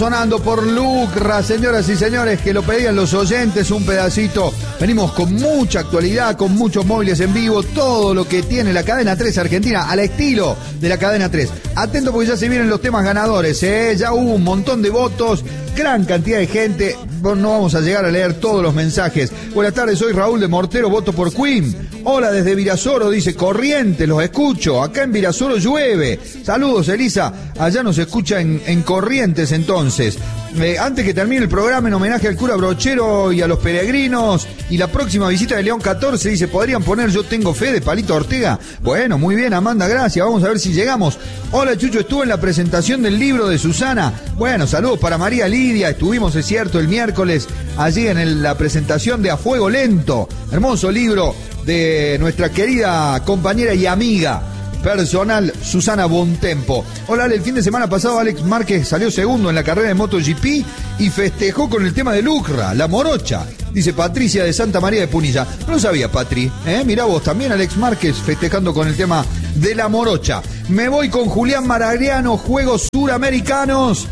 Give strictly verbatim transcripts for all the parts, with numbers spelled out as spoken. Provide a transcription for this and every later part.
Sonando por Lucra, señoras y señores, que lo pedían los oyentes, un pedacito. Venimos con mucha actualidad, con muchos móviles en vivo, todo lo que tiene la cadena tres Argentina, al estilo de la cadena tres. Atento porque ya se vienen los temas ganadores, ¿eh? Ya hubo un montón de votos, gran cantidad de gente. No vamos a llegar a leer todos los mensajes. Buenas tardes, soy Raúl de Mortero, voto por Queen. Hola desde Virasoro, dice Corrientes, los escucho. Acá en Virasoro llueve. Saludos, Elisa. Allá nos escucha en, en Corrientes entonces. Eh, antes que termine el programa, en homenaje al cura Brochero y a los peregrinos y la próxima visita de León catorce, dice, ¿podrían poner Yo Tengo Fe de Palito Ortega? Bueno, muy bien, Amanda, gracias. Vamos a ver si llegamos. Hola, Chucho, estuve en la presentación del libro de Susana. Bueno, saludos para María Lidia. Estuvimos, es cierto, el miércoles allí en el, la presentación de A Fuego Lento. Hermoso libro de nuestra querida compañera y amiga personal Susana Bontempo. Hola, Ale, el fin de semana pasado Alex Márquez salió segundo en la carrera de MotoGP y festejó con el tema de Lucra, la morocha, dice Patricia de Santa María de Punilla. No lo sabía, Patri, ¿eh? Mirá vos, también Alex Márquez festejando con el tema de la morocha. Me voy con Julián Maragliano, Juegos Suramericanos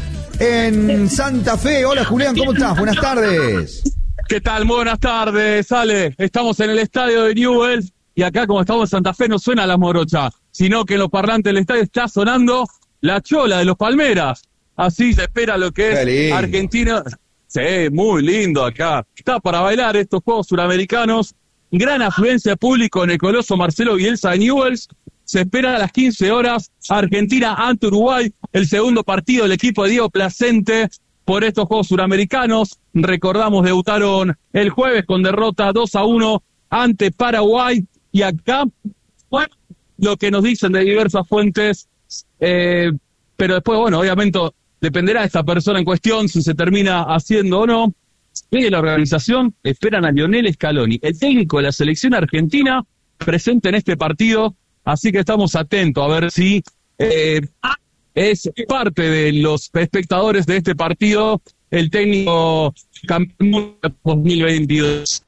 en Santa Fe. Hola, Julián, ¿cómo estás? Buenas tardes. ¿Qué tal? Muy buenas tardes, Ale. Estamos en el estadio de Newell's y acá, como estamos en Santa Fe, no suena la morocha, sino que en los parlantes del estadio está sonando la chola de los Palmeras. Así se espera lo que es Argentina. Sí, muy lindo acá. Está para bailar estos Juegos Suramericanos. Gran afluencia de público en el Coloso Marcelo Bielsa de Newell's. Se espera a las quince horas Argentina ante Uruguay, el segundo partido del equipo de Diego Placente por estos Juegos Suramericanos. Recordamos, debutaron el jueves con derrota dos a uno ante Paraguay. Y acá, bueno, lo que nos dicen de diversas fuentes, eh, pero después, bueno, obviamente dependerá de esta persona en cuestión si se termina haciendo o no. Desde la organización esperan a Lionel Scaloni, el técnico de la selección argentina, presente en este partido, así que estamos atentos a ver si eh, es parte de los espectadores de este partido el técnico campeón dos mil veintidós.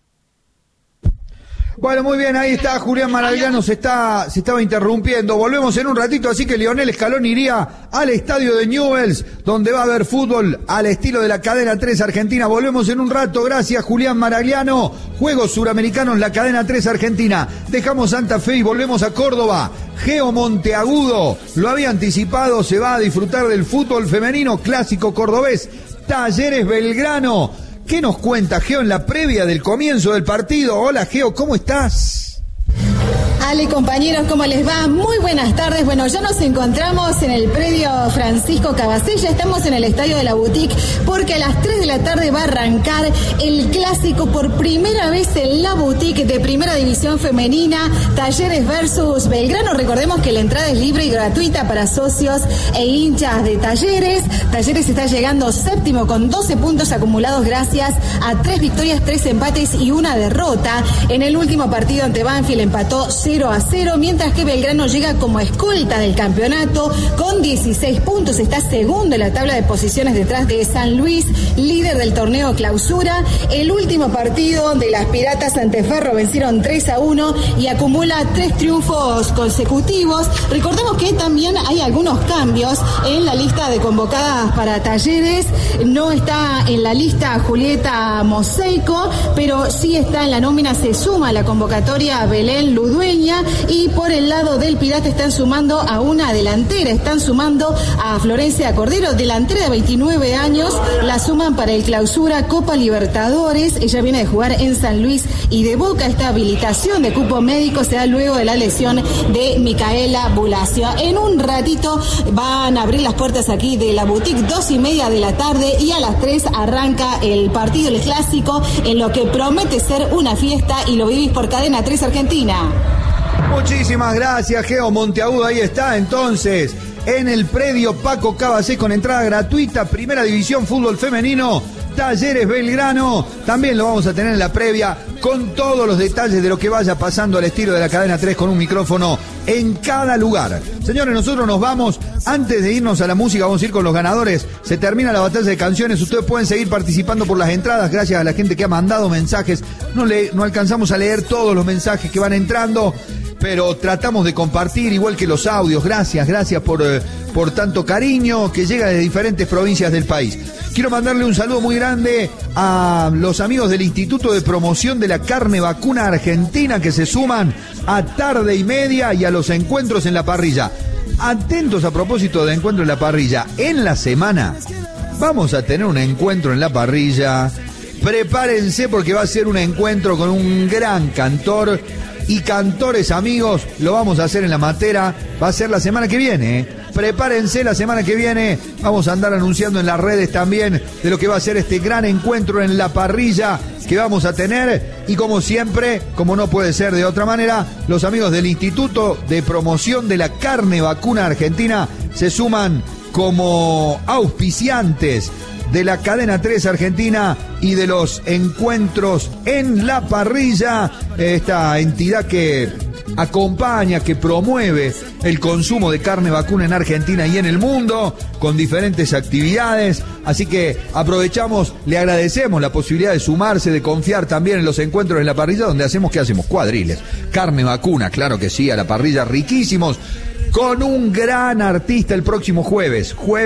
Bueno, muy bien, ahí está Julián Maragliano, se está, se estaba interrumpiendo. Volvemos en un ratito, así que Lionel Scaloni iría al estadio de Newell's, donde va a haber fútbol al estilo de la cadena tres Argentina. Volvemos en un rato, gracias Julián Maragliano. Juegos Suramericanos, la cadena tres Argentina. Dejamos Santa Fe y volvemos a Córdoba. Geo Monteagudo lo había anticipado, se va a disfrutar del fútbol femenino clásico cordobés. Talleres Belgrano. ¿Qué nos cuenta Geo en la previa del comienzo del partido? Hola Geo, ¿cómo estás? Ale, compañeros, ¿cómo les va? Muy buenas tardes. Bueno, ya nos encontramos en el predio Francisco Cabacella, estamos en el estadio de la Boutique, porque a las tres de la tarde va a arrancar el clásico por primera vez en la Boutique de Primera División Femenina, Talleres versus Belgrano. Recordemos que la entrada es libre y gratuita para socios e hinchas de Talleres. Talleres está llegando séptimo con doce puntos acumulados gracias a tres victorias, tres empates y una derrota. En el último partido ante Banfield empató cero a cero, mientras que Belgrano llega como escolta del campeonato con dieciséis puntos, está segundo en la tabla de posiciones detrás de San Luis, líder del torneo clausura. El último partido de las Piratas ante Ferro vencieron tres a uno y acumula tres triunfos consecutivos. Recordemos que también hay algunos cambios en la lista de convocadas para Talleres. No está en la lista Julieta Moseico, pero sí está en la nómina, se suma a la convocatoria Belén Ludueña. Y por el lado del Pirata están sumando a una delantera, están sumando a Florencia Cordero, delantera de veintinueve años, la suman para el clausura Copa Libertadores. Ella viene de jugar en San Luis y de Boca. Esta habilitación de cupo médico se da luego de la lesión de Micaela Bulacio. En un ratito van a abrir las puertas aquí de la Boutique, dos y media de la tarde, y a las tres arranca el partido, el clásico, en lo que promete ser una fiesta, y lo vivís por Cadena tres Argentina. Muchísimas gracias, Geo Monteagudo. Ahí está, entonces, en el predio Paco Cabacé con entrada gratuita, Primera División Fútbol Femenino, Talleres Belgrano. También lo vamos a tener en la previa con todos los detalles de lo que vaya pasando al estilo de la Cadena tres, con un micrófono en cada lugar. Señores, nosotros nos vamos. Antes de irnos a la música, vamos a ir con los ganadores. Se termina la batalla de canciones. Ustedes pueden seguir participando por las entradas, gracias a la gente que ha mandado mensajes. No, le, no alcanzamos a leer todos los mensajes que van entrando, pero tratamos de compartir, igual que los audios. Gracias, gracias por, eh, por tanto cariño que llega de diferentes provincias del país. Quiero mandarle un saludo muy grande a los amigos del Instituto de Promoción de la Carne Vacuna Argentina, que se suman a Tarde y Media y a los encuentros en la parrilla. Atentos a propósito de encuentro en la parrilla. En la semana vamos a tener un encuentro en la parrilla. Prepárense, porque va a ser un encuentro con un gran cantor y cantores amigos. Lo vamos a hacer en La Matera. Va a ser la semana que viene, ¿eh? Prepárense, la semana que viene vamos a andar anunciando en las redes también de lo que va a ser este gran encuentro en la parrilla que vamos a tener. Y como siempre, como no puede ser de otra manera, los amigos del Instituto de Promoción de la Carne Vacuna Argentina se suman como auspiciantes de la Cadena tres Argentina y de los encuentros en la parrilla, esta entidad que acompaña, que promueve el consumo de carne vacuna en Argentina y en el mundo, con diferentes actividades. Así que aprovechamos, le agradecemos la posibilidad de sumarse, de confiar también en los encuentros en la parrilla, donde hacemos, ¿qué hacemos? Cuadriles, carne vacuna, claro que sí, a la parrilla, riquísimos, con un gran artista el próximo jueves, jueves